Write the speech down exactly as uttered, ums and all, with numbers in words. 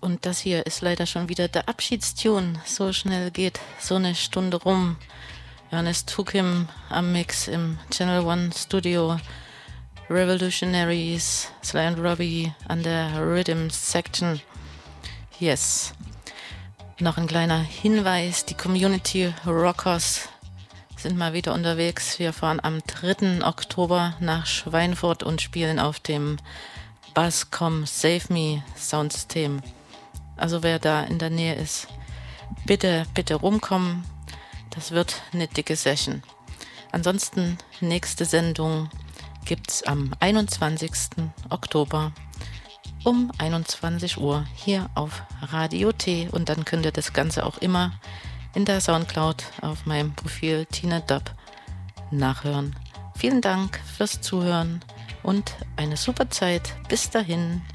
Und das hier ist leider schon wieder der Abschiedstune. So schnell geht so eine Stunde rum. Johannes Tukim am Mix im Channel One Studio. Revolutionaries, Sly and Robbie an der Rhythm Section. Yes. Noch ein kleiner Hinweis, die Community Rockers sind mal wieder unterwegs. Wir fahren am dritten Oktober nach Schweinfurt und spielen auf dem Basscom Save Me Soundsystem. Also wer da in der Nähe ist, bitte, bitte rumkommen. Das wird eine dicke Session. Ansonsten nächste Sendung gibt's am einundzwanzigsten Oktober um einundzwanzig Uhr hier auf Radio T. Und dann könnt ihr das Ganze auch immer in der Soundcloud auf meinem Profil Tina Dub nachhören. Vielen Dank fürs Zuhören und eine super Zeit. Bis dahin.